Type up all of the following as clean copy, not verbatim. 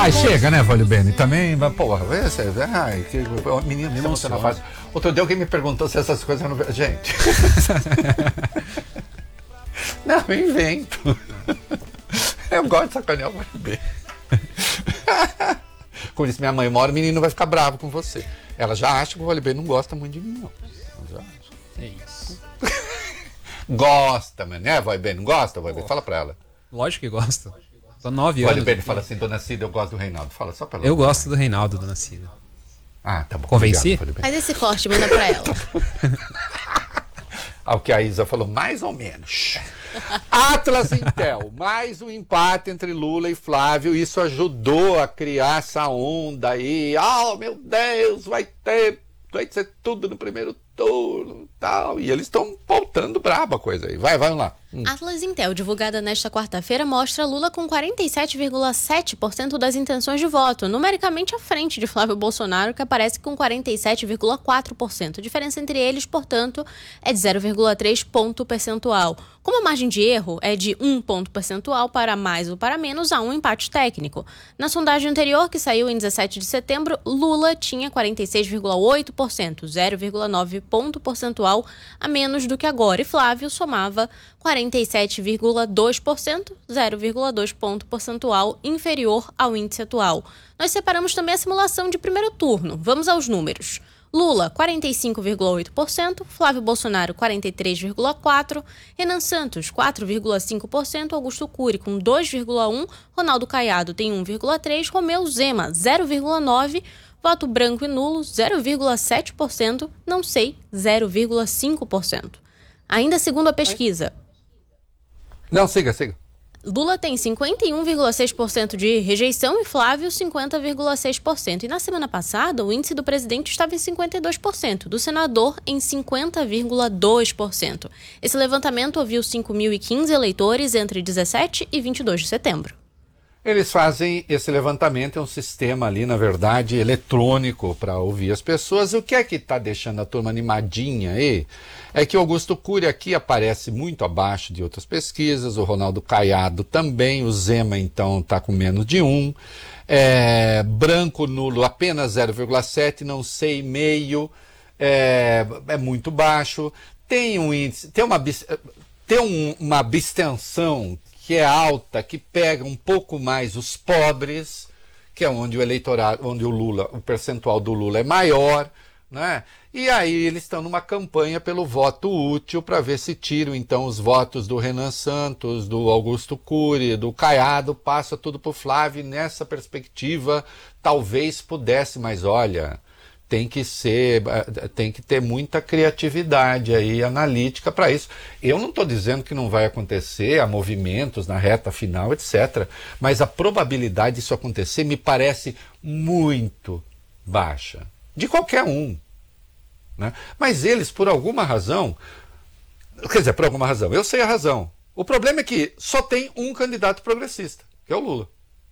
Ai, chega, né, Vale Bene? Também, porra, menino você não faz. Outro dia alguém me perguntou se essas coisas não. Gente. Não, eu invento. Eu gosto de sacanear o Vale Bene. Como disse minha mãe, uma hora o menino vai ficar bravo com você. Ela já acha que o Vale Bene não gosta muito de mim, não. Já acha. É isso. Gosta, mano, né, Vale Bene? Não gosta, Vale Bene? Fala pra ela. Lógico que gosta. Só 9 anos. Vale Bene fala assim, dona Cida, eu gosto do Reinaldo. Fala só pra ela. Eu gosto do Reinaldo, dona Cida. Ah, tá bom. Convenci? Obrigado, faz esse corte, manda pra ela. Ao que a Isa falou, mais ou menos. Atlas Intel, mais um empate entre Lula e Flávio. Isso ajudou a criar essa onda aí. Oh, meu Deus, vai ser tudo no primeiro turno e tal. E eles estão voltando braba a coisa aí. Vamos lá. Atlas Intel, divulgada nesta quarta-feira, mostra Lula com 47,7% das intenções de voto, numericamente à frente de Flávio Bolsonaro, que aparece com 47,4%. A diferença entre eles, portanto, é de 0,3 ponto percentual. Como a margem de erro é de 1 ponto percentual para mais ou para menos, há um empate técnico. Na sondagem anterior, que saiu em 17 de setembro, Lula tinha 46,8%, 0,9 ponto percentual a menos do que agora, e Flávio somava 47,2%, 0,2 ponto percentual inferior ao índice atual. Nós separamos também a simulação de primeiro turno. Vamos aos números. Lula, 45,8%, Flávio Bolsonaro, 43,4%, Renan Santos, 4,5%, Augusto Cury, com 2,1%, Ronaldo Caiado tem 1,3%, Romeu Zema, 0,9%, voto branco e nulo, 0,7%, não sei, 0,5%. Ainda segundo a pesquisa... Não, siga. Lula tem 51,6% de rejeição e Flávio 50,6%. E na semana passada, o índice do presidente estava em 52%, do senador em 50,2%. Esse levantamento ouviu 5.015 eleitores entre 17 e 22 de setembro. Eles fazem esse levantamento, é um sistema ali, na verdade, eletrônico para ouvir as pessoas. O que é que está deixando a turma animadinha aí? É que o Augusto Cury aqui aparece muito abaixo de outras pesquisas, o Ronaldo Caiado também, o Zema então está com menos de 1, branco nulo apenas 0,7, não sei, meio, é muito baixo, tem um índice, tem uma abstenção que é alta, que pega um pouco mais os pobres, que é onde o eleitorado, onde o percentual do Lula é maior, né? E aí eles estão numa campanha pelo voto útil para ver se tiram então os votos do Renan Santos, do Augusto Cury, do Caiado, passa tudo para o Flávio, e nessa perspectiva talvez pudesse, mas olha, tem que ter muita criatividade aí, analítica para isso. Eu não estou dizendo que não vai acontecer, há movimentos na reta final, etc. Mas a probabilidade disso acontecer me parece muito baixa. De qualquer um. Né? Mas eles, por alguma razão, eu sei a razão. O problema é que só tem um candidato progressista, que é o Lula.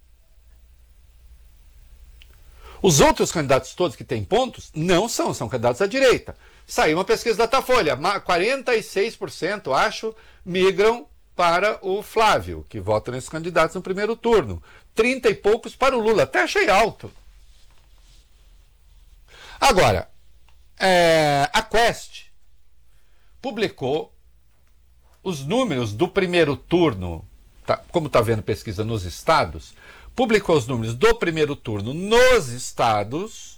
Os outros candidatos todos que têm pontos não são candidatos à direita. Saiu uma pesquisa da Datafolha, 46%, acho, migram para o Flávio, que vota nesses candidatos no primeiro turno. 30 e poucos para o Lula, até achei alto. Agora, a Quest publicou os números do primeiro turno, como está vendo pesquisa nos estados, publicou os números do primeiro turno nos estados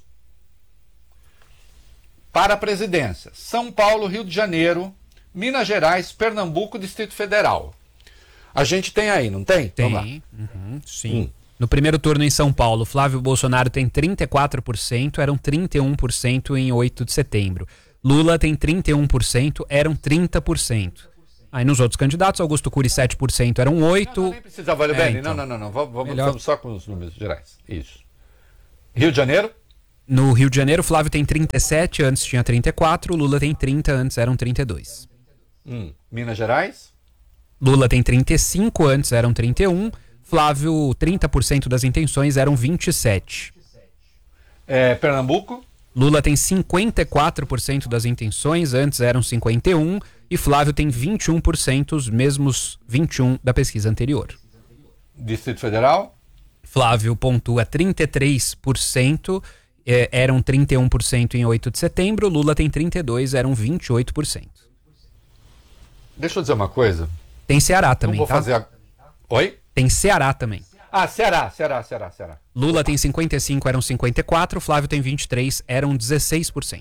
para a presidência. São Paulo, Rio de Janeiro, Minas Gerais, Pernambuco, Distrito Federal. A gente tem aí, não tem? Tem, Vamos lá. Sim. No primeiro turno em São Paulo, Flávio Bolsonaro tem 34%, eram 31% em 8 de setembro. Lula tem 31%, eram 30%. Aí nos outros candidatos, Augusto Cury 7%, eram 8%. Não, nem precisa, Vale Bene. Então. Não. Vamos só com os números gerais. Isso. Rio de Janeiro? No Rio de Janeiro, Flávio tem 37%, antes tinha 34%, Lula tem 30%, antes eram 32%. Minas Gerais? Lula tem 35%, antes eram 31%. Flávio, 30% das intenções eram 27%. Pernambuco? Lula tem 54% das intenções, antes eram 51%. E Flávio tem 21%, os mesmos 21% da pesquisa anterior. Distrito Federal? Flávio pontua 33%, eram 31% em 8 de setembro. Lula tem 32%, eram 28%. Deixa eu dizer uma coisa. Tem Ceará também, vou fazer Oi? Tem Ceará também. Ceará. Lula tem 55%, eram 54%. Flávio tem 23%, eram 16%.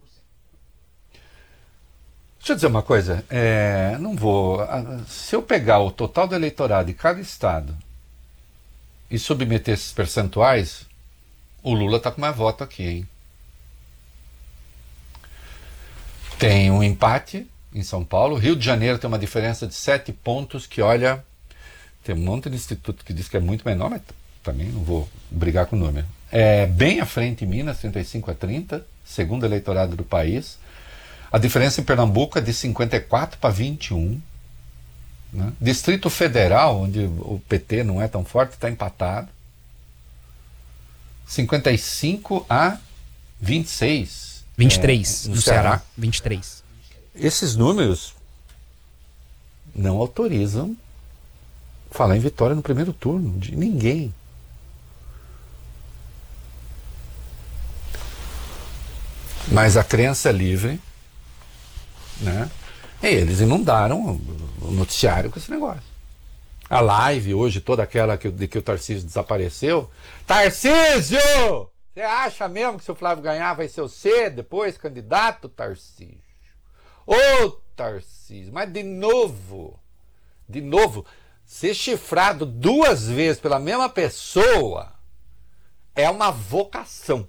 Deixa eu dizer uma coisa. Não vou... Se eu pegar o total do eleitorado de cada estado e submeter esses percentuais, o Lula está com mais voto aqui, hein? Tem um empate em São Paulo. Rio de Janeiro tem uma diferença de 7 pontos que, olha, tem um monte de instituto que diz que é muito menor, mas também não vou brigar com o número. Bem à frente em Minas, 35-30, segundo eleitorado do país. A diferença em Pernambuco é de 54 para 21. Né? Distrito Federal, onde o PT não é tão forte, está empatado. 55 a 26. 23 no Ceará. 23. Esses números não autorizam falar em vitória no primeiro turno de ninguém. Mas a crença é livre, né? E eles inundaram o noticiário com esse negócio. A live hoje, toda aquela de que o Tarcísio desapareceu. Tarcísio! Você acha mesmo que se o Flávio ganhar vai ser você depois candidato, Tarcísio? Ô, Tarcísio, mas de novo, ser chifrado 2 vezes pela mesma pessoa é uma vocação.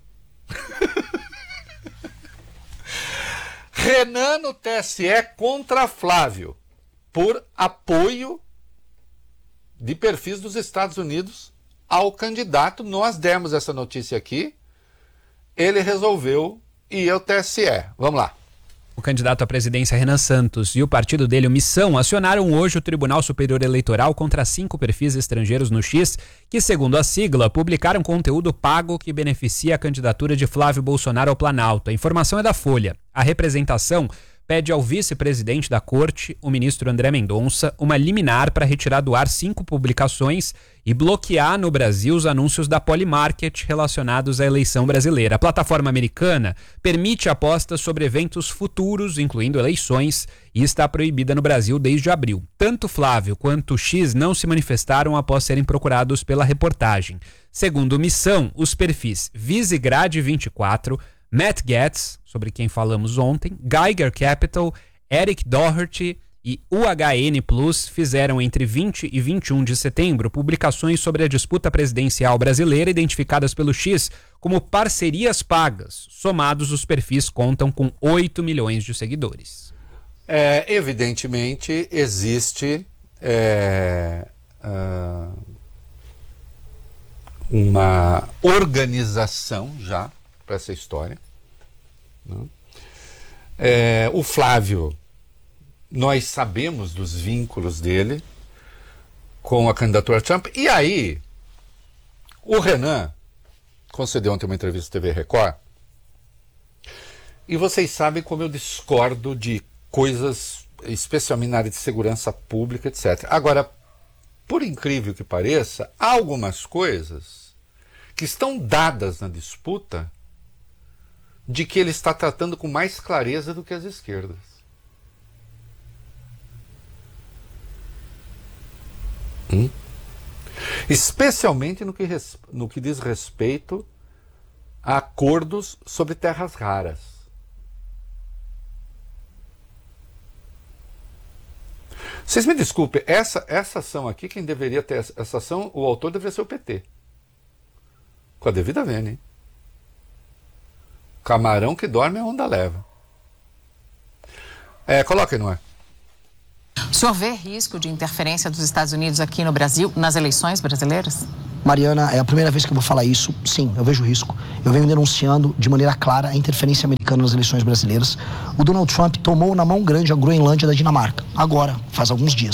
Renan no TSE contra Flávio, por apoio de perfis dos Estados Unidos ao candidato. Nós demos essa notícia aqui, ele resolveu ir ao TSE. Vamos lá. O candidato à presidência Renan Santos e o partido dele, o Missão, acionaram hoje o Tribunal Superior Eleitoral contra 5 perfis estrangeiros no X que, segundo a sigla, publicaram conteúdo pago que beneficia a candidatura de Flávio Bolsonaro ao Planalto. A informação é da Folha. A representação pede ao vice-presidente da Corte, o ministro André Mendonça, uma liminar para retirar do ar 5 publicações e bloquear no Brasil os anúncios da Polymarket relacionados à eleição brasileira. A plataforma americana permite apostas sobre eventos futuros, incluindo eleições, e está proibida no Brasil desde abril. Tanto Flávio quanto X não se manifestaram após serem procurados pela reportagem. Segundo Missão, os perfis Visegrad24, Matt Gaetz, sobre quem falamos ontem, Geiger Capital, Eric Doherty e UHN Plus fizeram entre 20 e 21 de setembro publicações sobre a disputa presidencial brasileira identificadas pelo X como parcerias pagas. Somados, os perfis contam com 8 milhões de seguidores. Evidentemente, existe uma organização já para essa história. Né? O Flávio, nós sabemos dos vínculos dele com a candidatura Trump. E aí, o Renan concedeu ontem uma entrevista à TV Record. E vocês sabem como eu discordo de coisas, especialmente na área de segurança pública, etc. Agora, por incrível que pareça, há algumas coisas que estão dadas na disputa de que ele está tratando com mais clareza do que as esquerdas. Especialmente no que diz respeito a acordos sobre terras raras. Vocês me desculpem, essa ação aqui, quem deveria ter essa ação, o autor deveria ser o PT. Com a devida vênia, hein? Camarão que dorme a onda leva. Coloca aí, não é? O senhor vê risco de interferência dos Estados Unidos aqui no Brasil, nas eleições brasileiras? Mariana, é a primeira vez que eu vou falar isso. Sim, eu vejo risco. Eu venho denunciando de maneira clara a interferência americana nas eleições brasileiras. O Donald Trump tomou na mão grande a Groenlândia da Dinamarca. Agora, faz alguns dias.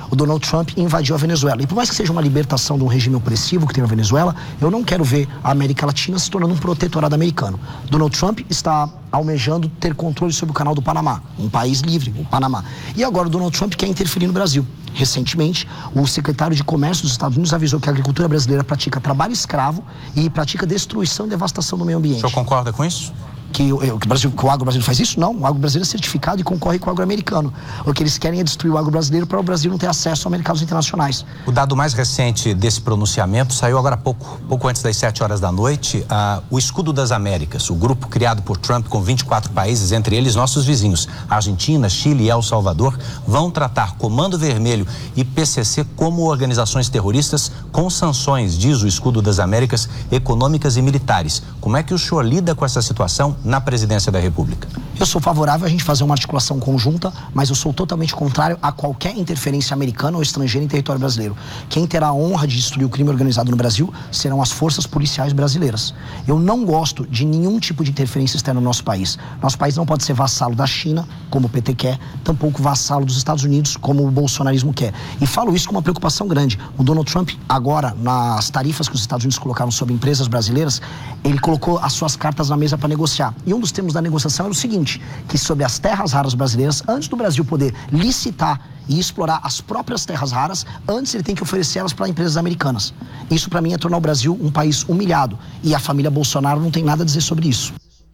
o Donald Trump invadiu a Venezuela. E por mais que seja uma libertação de um regime opressivo que tem na Venezuela, eu não quero ver a América Latina se tornando um protetorado americano. Donald Trump está almejando ter controle sobre o canal do Panamá, um país livre, o Panamá. E agora o Donald Trump quer interferir no Brasil. Recentemente, o secretário de Comércio dos Estados Unidos avisou que a agricultura brasileira pratica trabalho escravo e pratica destruição e devastação do meio ambiente. O senhor concorda com isso? Que o agro brasileiro faz isso? Não, o agro brasileiro é certificado e concorre com o agro americano. O que eles querem é destruir o agro brasileiro para o Brasil não ter acesso a mercados internacionais. O dado mais recente desse pronunciamento saiu agora pouco antes das 7 horas da noite. O Escudo das Américas, o grupo criado por Trump com 24 países, entre eles nossos vizinhos, Argentina, Chile e El Salvador, vão tratar Comando Vermelho e PCC como organizações terroristas com sanções, diz o Escudo das Américas, econômicas e militares. Como é que o senhor lida com essa situação na presidência da República? Eu sou favorável a gente fazer uma articulação conjunta, mas eu sou totalmente contrário a qualquer interferência americana ou estrangeira em território brasileiro. Quem terá a honra de destruir o crime organizado no Brasil serão as forças policiais brasileiras. Eu não gosto de nenhum tipo de interferência externa no nosso país. Nosso país não pode ser vassalo da China, como o PT quer, tampouco vassalo dos Estados Unidos, como o bolsonarismo quer. E falo isso com uma preocupação grande. O Donald Trump, agora, nas tarifas que os Estados Unidos colocaram sobre empresas brasileiras, ele colocou as suas cartas na mesa para negociar. E um dos termos da negociação era o seguinte, que sobre as terras raras brasileiras, antes do Brasil poder licitar e explorar as próprias terras raras, antes ele tem que oferecer elas para empresas americanas. Isso para mim é tornar o Brasil um país humilhado. E a família Bolsonaro não tem nada a dizer sobre isso.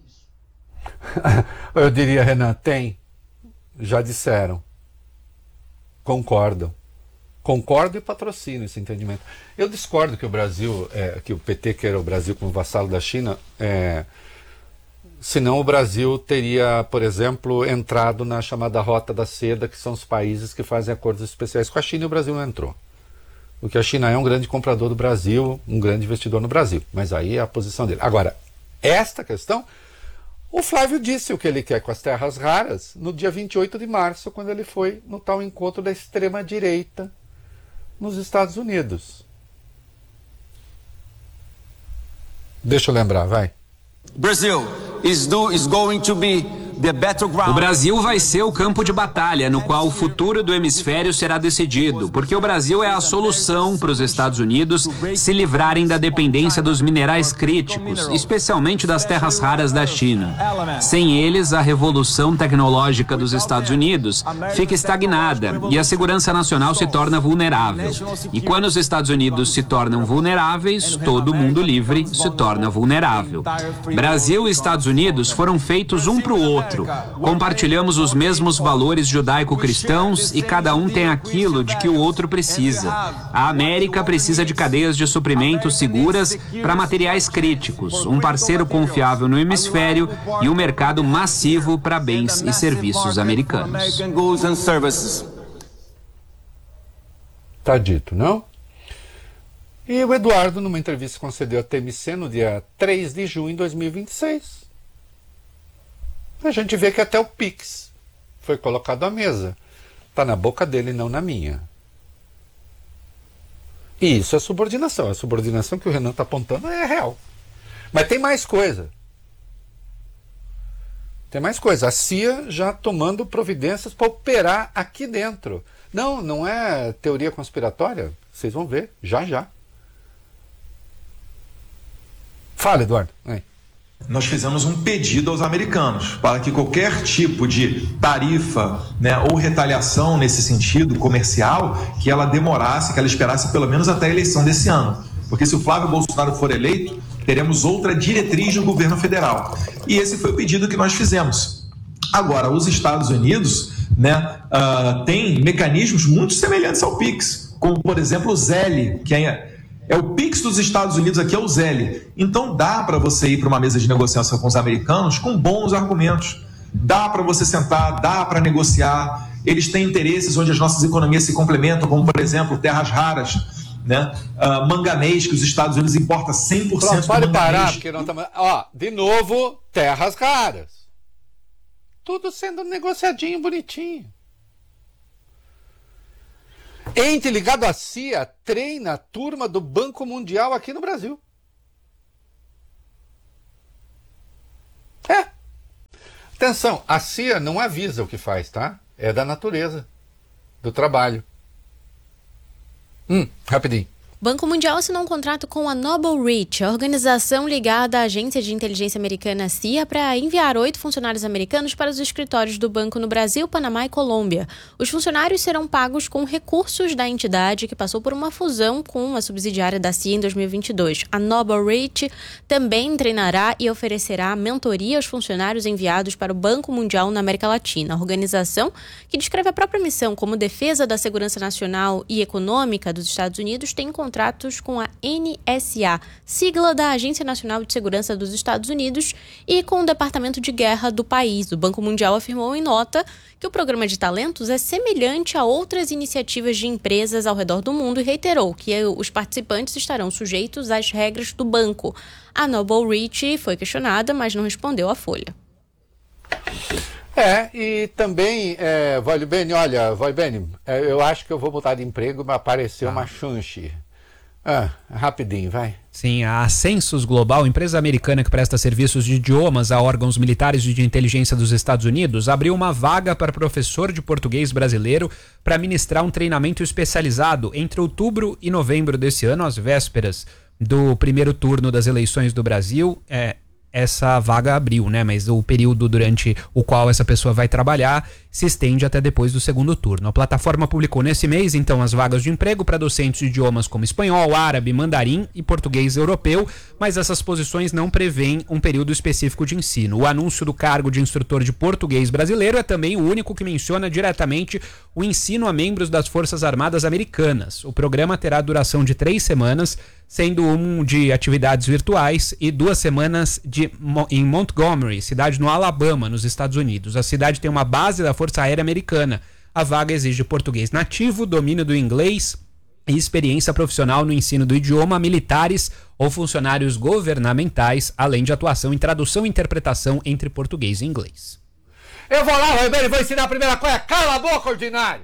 Eu diria, Renan, tem. Já disseram. Concordam. Concordo e patrocino esse entendimento. Eu discordo que o Brasil, que o PT queira o Brasil como vassalo da China, senão o Brasil teria, por exemplo, entrado na chamada Rota da Seda, que são os países que fazem acordos especiais com a China, e o Brasil não entrou. Porque a China é um grande comprador do Brasil, um grande investidor no Brasil. Mas aí é a posição dele. Agora, esta questão, o Flávio disse o que ele quer com as terras raras no dia 28 de março, quando ele foi no tal encontro da extrema-direita nos Estados Unidos. Deixa eu lembrar, vai. Brazil is going to be the battleground. O Brasil vai ser o campo de batalha no qual o futuro do hemisfério será decidido, porque o Brasil é a solução para os Estados Unidos se livrarem da dependência dos minerais críticos, especialmente das terras raras da China. Sem eles, a revolução tecnológica dos Estados Unidos fica estagnada e a segurança nacional se torna vulnerável. E quando os Estados Unidos se tornam vulneráveis, todo mundo livre se torna vulnerável. Brasil e Estados Unidos foram feitos um para o outro. Compartilhamos os mesmos valores judaico-cristãos e cada um tem aquilo de que o outro precisa. A América precisa de cadeias de suprimentos seguras para materiais críticos, um parceiro confiável no hemisfério e um mercado massivo para bens e serviços americanos. Tá dito, não? E o Eduardo, numa entrevista que concedeu à TMC no dia 3 de junho de 2026, a gente vê que até o Pix foi colocado à mesa. Está na boca dele, não na minha. E isso é subordinação. A subordinação que o Renan está apontando é real. Mas tem mais coisa. Tem mais coisa. A CIA já tomando providências para operar aqui dentro. Não é teoria conspiratória. Vocês vão ver, já. Fala, Eduardo. Aí. Nós fizemos um pedido aos americanos para que qualquer tipo de tarifa, né, ou retaliação nesse sentido comercial, que ela demorasse, que ela esperasse pelo menos até a eleição desse ano. Porque se o Flávio Bolsonaro for eleito, teremos outra diretriz do governo federal. E esse foi o pedido que nós fizemos. Agora, os Estados Unidos, né, têm mecanismos muito semelhantes ao PIX, como, por exemplo, o ZEL, que é o PIX dos Estados Unidos, aqui é o ZEL. Então dá para você ir para uma mesa de negociação com os americanos com bons argumentos. Dá para você sentar, dá para negociar. Eles têm interesses onde as nossas economias se complementam, como, por exemplo, terras raras, né? Manganês, que os Estados Unidos importam 100% do manganês. Pode parar, porque não tá... de novo, terras raras. Tudo sendo negociadinho, bonitinho. Ente ligado à CIA treina a turma do Banco Mundial aqui no Brasil. Atenção, a CIA não avisa o que faz, tá? É da natureza, do trabalho. Rapidinho. Banco Mundial assinou um contrato com a Noble Reach, a organização ligada à agência de inteligência americana CIA, para enviar 8 funcionários americanos para os escritórios do banco no Brasil, Panamá e Colômbia. Os funcionários serão pagos com recursos da entidade que passou por uma fusão com uma subsidiária da CIA em 2022. A Noble Reach também treinará e oferecerá mentoria aos funcionários enviados para o Banco Mundial na América Latina. A organização, que descreve a própria missão como defesa da segurança nacional e econômica dos Estados Unidos, tem contratos com a NSA, sigla da Agência Nacional de Segurança dos Estados Unidos, e com o Departamento de Guerra do país. O Banco Mundial afirmou em nota que o programa de talentos é semelhante a outras iniciativas de empresas ao redor do mundo e reiterou que os participantes estarão sujeitos às regras do banco. A Noble Reach foi questionada, mas não respondeu à Folha. E também, Voilbene, eu acho que eu vou mudar de emprego, mas apareceu uma chance. Rapidinho, vai. Sim, a Census Global, empresa americana que presta serviços de idiomas a órgãos militares e de inteligência dos Estados Unidos, abriu uma vaga para professor de português brasileiro para ministrar um treinamento especializado entre outubro e novembro desse ano, às vésperas do primeiro turno das eleições do Brasil. Essa vaga abriu, né? Mas o período durante o qual essa pessoa vai trabalhar se estende até depois do segundo turno. A plataforma publicou nesse mês, então, as vagas de emprego para docentes de idiomas como espanhol, árabe, mandarim e português europeu, mas essas posições não prevêem um período específico de ensino. O anúncio do cargo de instrutor de português brasileiro é também o único que menciona diretamente o ensino a membros das Forças Armadas Americanas. O programa terá duração de 3 semanas, sendo um de atividades virtuais e 2 semanas em Montgomery, cidade no Alabama, nos Estados Unidos. A cidade tem uma base da Força Aérea Americana. A vaga exige português nativo, domínio do inglês e experiência profissional no ensino do idioma a militares ou funcionários governamentais, além de atuação em tradução e interpretação entre português e inglês. Eu vou lá, Ribeiro, e vou ensinar a primeira coisa. Cala a boca, ordinário!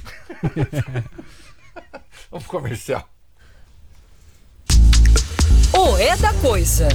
Vamos pro comercial. O É da Coisa.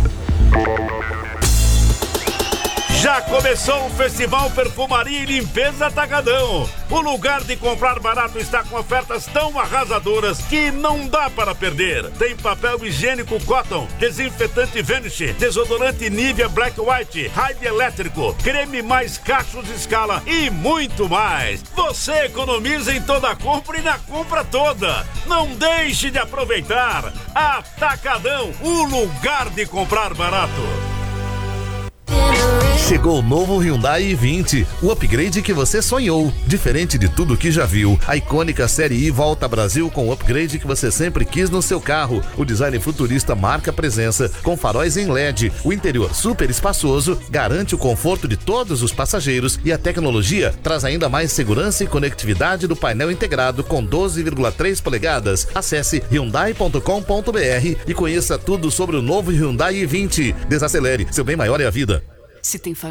Já começou o Festival Perfumaria e Limpeza Atacadão. O lugar de comprar barato está com ofertas tão arrasadoras que não dá para perder. Tem papel higiênico Cotton, desinfetante Vanish, desodorante Nivea Black White, Raid elétrico, creme mais cachos de escala e muito mais. Você economiza em toda a compra e na compra toda. Não deixe de aproveitar. Atacadão, o lugar de comprar barato. Chegou o novo Hyundai i20, o upgrade que você sonhou. Diferente de tudo que já viu, a icônica Série I volta ao Brasil com o upgrade que você sempre quis no seu carro. O design futurista marca presença, com faróis em LED. O interior super espaçoso garante o conforto de todos os passageiros e a tecnologia traz ainda mais segurança e conectividade do painel integrado com 12,3 polegadas. Acesse hyundai.com.br e conheça tudo sobre o novo Hyundai i20. Desacelere, seu bem maior é a vida. Se tem